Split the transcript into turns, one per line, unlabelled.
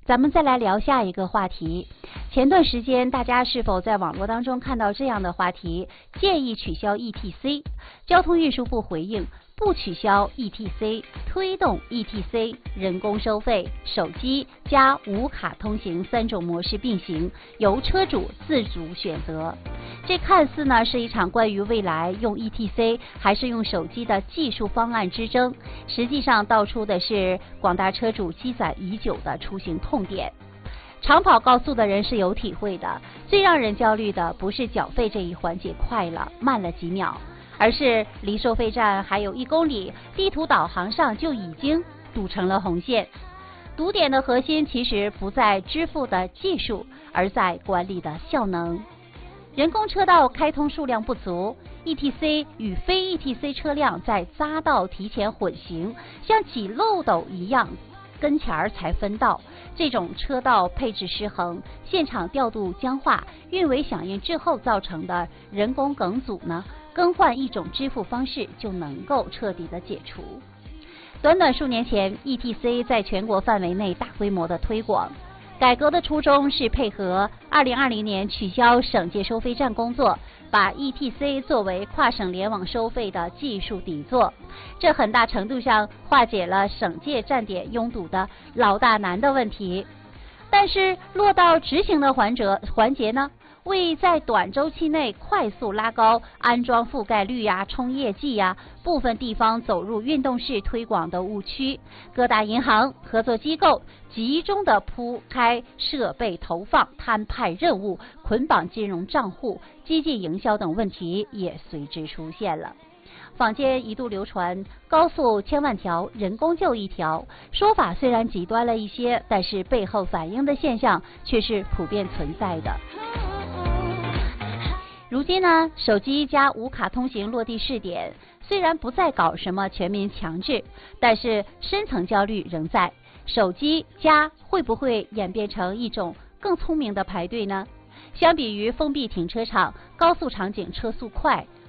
咱们再来聊下一个话题。前段时间大家是否在网络当中看到这样的话题？建议取消 ETC。交通运输部回应，不取消 ETC， 推动 ETC 人工收费、手机加无卡通行3种模式并行，由车主自主选择。这看似呢是一场关于未来用 ETC 还是用手机的技术方案之争，实际上道出的是广大车主积攒已久的出行痛点。长跑高速的人是有体会的，最让人焦虑的不是缴费这一环节快了慢了几秒，而是离收费站还有1公里，地图导航上就已经堵成了红线。堵点的核心其实不在支付的技术，而在管理的效能。人工车道开通数量不足， ETC 与非 ETC 车辆在匝道提前混行，像挤漏斗一样跟前儿才分道，这种车道配置失衡、现场调度僵化、运维响应滞后造成的人工梗阻呢，更换一种支付方式就能够彻底的解除。短短数年前 ，ETC 在全国范围内大规模的推广。改革的初衷是配合2020年取消省界收费站工作，把 ETC 作为跨省联网收费的技术底座，这很大程度上化解了省界站点拥堵的老大难的问题。但是落到执行的环节呢，为在短周期内快速拉高安装覆盖率呀、冲业绩呀，部分地方走入运动式推广的误区，各大银行、合作机构集中的铺开设备投放、摊派任务、捆绑金融账户、激进营销等问题也随之出现了。坊间一度流传高速千万条，人工就1条，说法虽然极端了一些，但是背后反映的现象却是普遍存在的。如今呢，手机加无卡通行落地试点，虽然不再搞什么全民强制，但是深层焦虑仍在。手机加会不会演变成一种更聪明的排队呢？相比于封闭停车场，高速场景车速快，